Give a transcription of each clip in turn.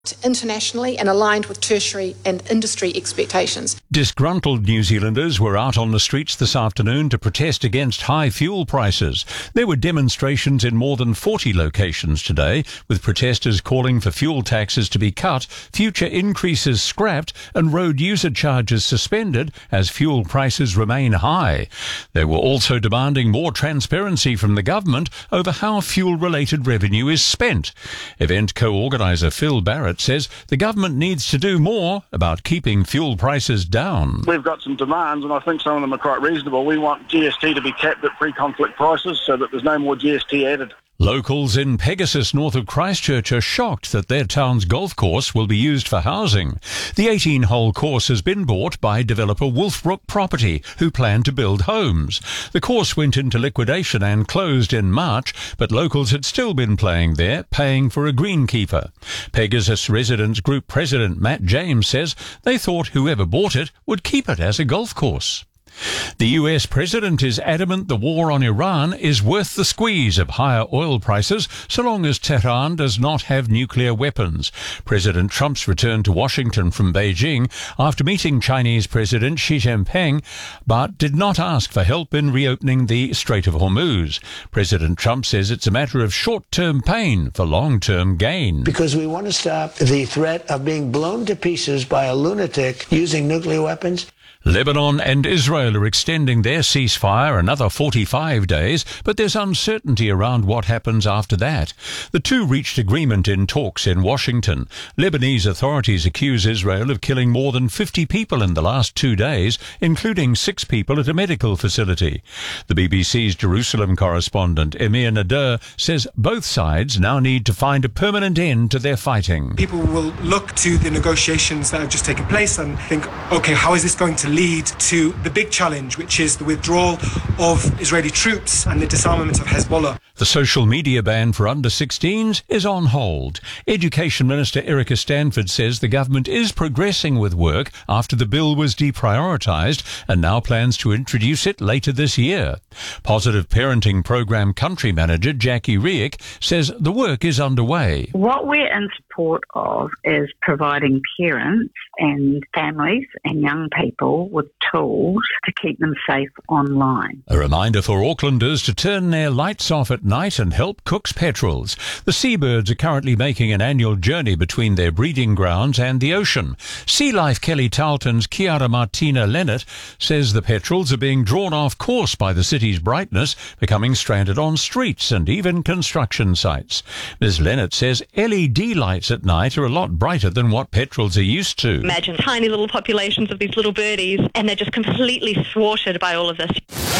internationally and aligned with tertiary and industry expectations. Disgruntled New Zealanders were out on the streets this afternoon to protest against high fuel prices. There were demonstrations in more than 40 locations today, with protesters calling for fuel taxes to be cut, future increases scrapped and road user charges suspended as fuel prices remain high. They were also demanding more transparency from the government over how fuel-related revenue is spent. Event co-organiser Phil Barrett says the government needs to do more about keeping fuel prices down. We've got some demands, and I think some of them are quite reasonable. We want GST to be capped at pre-conflict prices so that there's no more GST added. Locals in Pegasus, north of Christchurch, are shocked that their town's golf course will be used for housing. The 18-hole course has been bought by developer Wolfbrook Property, who plan to build homes. The course went into liquidation and closed in March, but locals had still been playing there, paying for a greenkeeper. Pegasus Residents Group President Matt James says they thought whoever bought it would keep it as a golf course. The US president is adamant the war on Iran is worth the squeeze of higher oil prices so long as Tehran does not have nuclear weapons. President Trump's return to Washington from Beijing after meeting Chinese President Xi Jinping, but did not ask for help in reopening the Strait of Hormuz. President Trump says it's a matter of short-term pain for long-term gain. Because we want to stop the threat of being blown to pieces by a lunatic using nuclear weapons. Lebanon and Israel are extending their ceasefire another 45 days, but there's uncertainty around what happens after that. The two reached agreement in talks in Washington. Lebanese authorities accuse Israel of killing more than 50 people in the last 2 days, including 6 people at a medical facility. The BBC's Jerusalem correspondent Emir Nader says both sides now need to find a permanent end to their fighting. People will look to the negotiations that have just taken place and think, okay, how is this going to lead to the big challenge, which is the withdrawal of Israeli troops and the disarmament of Hezbollah. The social media ban for under-16s is on hold. Education Minister Erica Stanford says the government is progressing with work after the bill was deprioritised and now plans to introduce it later this year. Positive Parenting Programme Country Manager Jackie Riek says the work is underway. What we're in support of is providing parents and families and young people with tools to keep them safe online. A reminder for Aucklanders to turn their lights off at night and help Cook's Petrels. The seabirds are currently making an annual journey between their breeding grounds and the ocean. Sea Life Kelly Tarleton's Chiara Martina Leonard says the petrels are being drawn off course by the city's brightness, becoming stranded on streets and even construction sites. Ms. Leonard says LED lights at night are a lot brighter than what petrels are used to. Imagine tiny little populations of these little birdies, and they're just completely thwarted by all of this.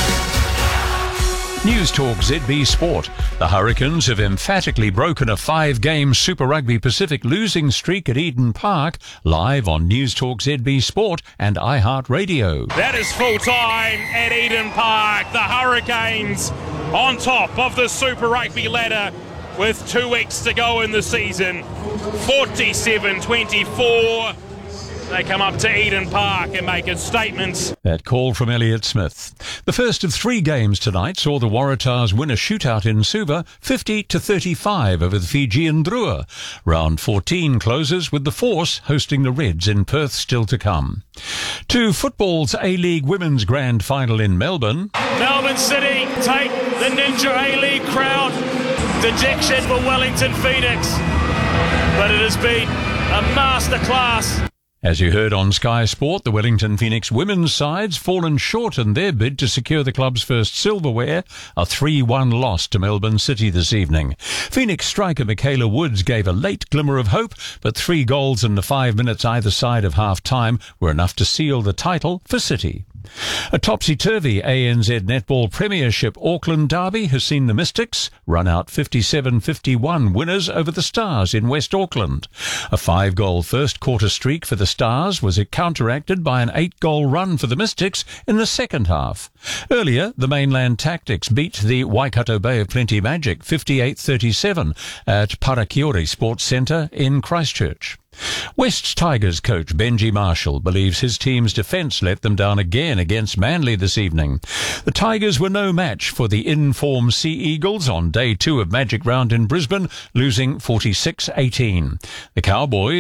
News Talk ZB Sport. The Hurricanes have emphatically broken a 5-game Super Rugby Pacific losing streak at Eden Park, live on News Talk ZB Sport and iHeartRadio. That is full time at Eden Park. The Hurricanes on top of the Super Rugby ladder with 2 weeks to go in the season. 47-24. They come up to Eden Park and make a statement. That call from Elliott Smith. The first of 3 games tonight saw the Waratahs win a shootout in Suva, 50-35 over the Fijian Drua. Round 14 closes with the Force hosting the Reds in Perth still to come. To football's A-League Women's Grand Final in Melbourne. Melbourne City take the Ninja A-League crown. Dejection for Wellington Phoenix. But it has been a masterclass. As you heard on Sky Sport, the Wellington Phoenix women's side's fallen short in their bid to secure the club's first silverware, a 3-1 loss to Melbourne City this evening. Phoenix striker Michaela Woods gave a late glimmer of hope, but 3 goals in the 5 minutes either side of half-time were enough to seal the title for City. A topsy-turvy ANZ Netball Premiership Auckland derby has seen the Mystics run out 57-51 winners over the Stars in West Auckland. A 5-goal first-quarter streak for the Stars was counteracted by an 8-goal run for the Mystics in the second half. Earlier, the Mainland Tactics beat the Waikato Bay of Plenty Magic 58-37 at Parakiore Sports Centre in Christchurch. Wests Tigers coach Benji Marshall believes his team's defence let them down again against Manly this evening. The Tigers were no match for the in-form Sea Eagles on day 2 of Magic Round in Brisbane, losing 46-18. The Cowboys